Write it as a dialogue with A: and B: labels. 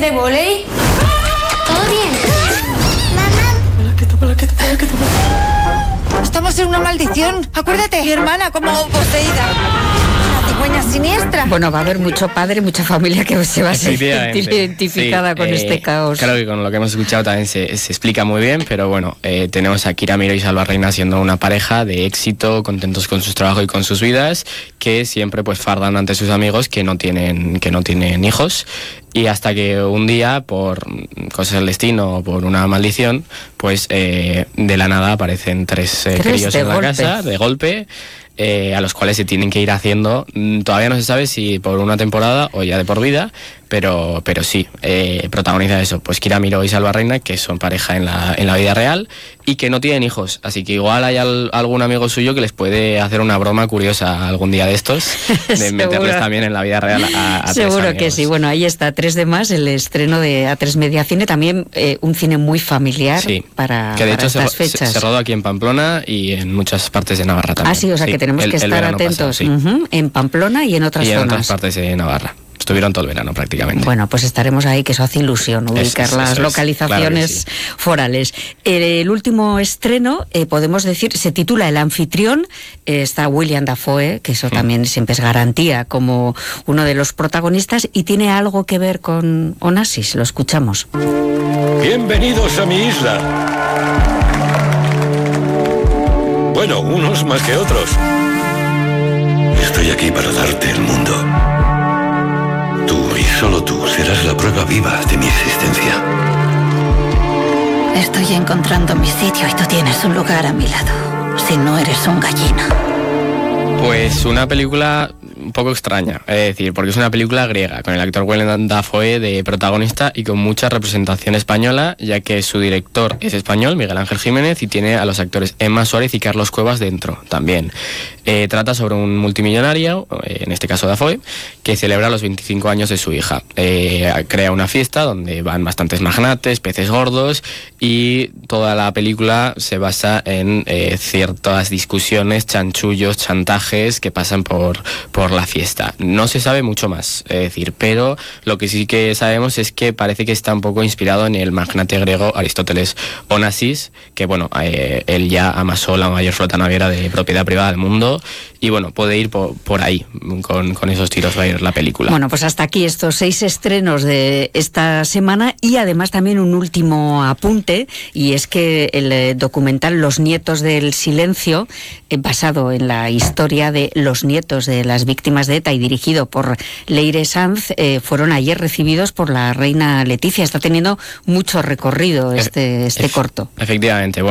A: de vóley?
B: ¿Todo bien?
A: Mamá. Estamos en una maldición. Acuérdate, mi hermana como poseída. Una cigüeña siniestra.
C: Bueno, va a haber mucho padre, mucha familia que se va a sentir identificada con este caos.
D: Claro que con lo que hemos escuchado también se explica muy bien, pero bueno, tenemos a Kira Miró y Salva Reina siendo una pareja de éxito, contentos con sus trabajos y con sus vidas, que siempre pues fardan ante sus amigos que no tienen hijos. Y hasta que un día, por cosas del destino o por una maldición, pues de la nada aparecen tres críos en la casa, de golpe, a los cuales se tienen que ir haciendo. Todavía no se sabe si por una temporada o ya de por vida, pero sí, protagoniza eso, pues Kira Miró y Salva Reina, que son pareja en la vida real y que no tienen hijos, así que igual hay algún amigo suyo que les puede hacer una broma curiosa algún día de estos, de meterles también en la vida real a
C: seguro
D: tres
C: que sí. Bueno, ahí está, 3 de más, el estreno de A3 Media Cine, también un cine muy familiar,
D: sí,
C: para
D: que de hecho
C: estas fechas.
D: Se rodó aquí en Pamplona y en muchas partes de Navarra también.
C: Ah, sí, o sea que tenemos que estar atentos, en Pamplona y en otras zonas.
D: Y en otras partes de Navarra. Estuvieron todo el verano prácticamente.
C: Bueno, pues estaremos ahí, que eso hace ilusión, ubicar las localizaciones forales. El último estreno, podemos decir, se titula El anfitrión. Está William Dafoe, que eso también siempre es garantía, como uno de los protagonistas, y tiene algo que ver con Onassis. Lo escuchamos.
E: Bienvenidos a mi isla. Bueno, unos más que otros. Estoy aquí para darte el mundo. Tú y solo tú serás la prueba viva de mi existencia.
F: Estoy encontrando mi sitio y tú tienes un lugar a mi lado. Si no eres un gallina.
D: Pues una película un poco extraña, es decir, porque es una película griega, con el actor Willem Dafoe de protagonista y con mucha representación española, ya que su director es español, Miguel Ángel Jiménez, y tiene a los actores Emma Suárez y Carlos Cuevas dentro también. Trata sobre un multimillonario, en este caso Dafoe, que celebra los 25 años de su hija. Crea una fiesta donde van bastantes magnates, peces gordos, y toda la película se basa en ciertas discusiones, chanchullos, chantajes que pasan por la fiesta. No se sabe mucho más, es decir, pero lo que sí que sabemos es que parece que está un poco inspirado en el magnate griego Aristóteles Onassis, que bueno, él ya amasó la mayor flota naviera de propiedad privada del mundo, y bueno, puede ir por ahí, con esos tiros va a ir la película.
C: Bueno, pues hasta aquí estos 6 estrenos de esta semana, y además también un último apunte, y es que el documental Los nietos del silencio, basado en la historia de los nietos de las víctimas de ETA y dirigido por Leire Sanz, fueron ayer recibidos por la reina Leticia. Está teniendo mucho recorrido este corto.
D: Efectivamente.